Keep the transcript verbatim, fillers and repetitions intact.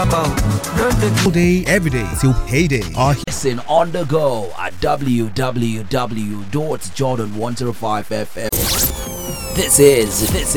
All day, every day, till payday. Our Listen on the go at w w w dot jordan one oh five f m. This is this